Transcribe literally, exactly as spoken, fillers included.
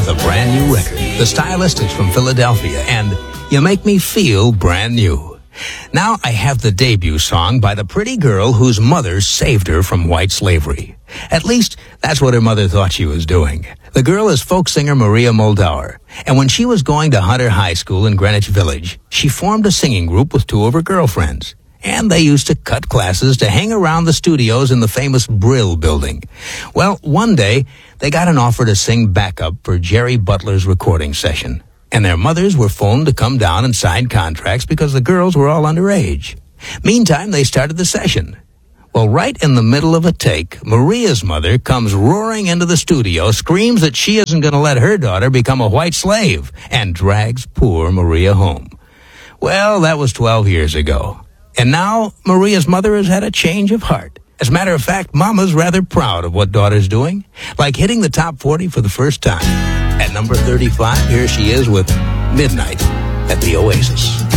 A brand new record, The Stylistics from Philadelphia, and You Make Me Feel Brand New. Now I have the debut song by the pretty girl whose mother saved her from white slavery. At least, that's what her mother thought she was doing. The girl is folk singer Maria Muldaur, and when she was going to Hunter High School in Greenwich Village, she formed a singing group with two of her girlfriends. And they used to cut classes to hang around the studios in the famous Brill building. Well, one day, they got an offer to sing backup for Jerry Butler's recording session. And their mothers were phoned to come down and sign contracts because the girls were all underage. Meantime, they started the session. Well, right in the middle of a take, Maria's mother comes roaring into the studio, screams that she isn't going to let her daughter become a white slave, and drags poor Maria home. Well, that was twelve years ago. And now, Maria's mother has had a change of heart. As a matter of fact, Mama's rather proud of what daughter's doing, like hitting the top forty for the first time. At number thirty-five, here she is with Midnight at the Oasis.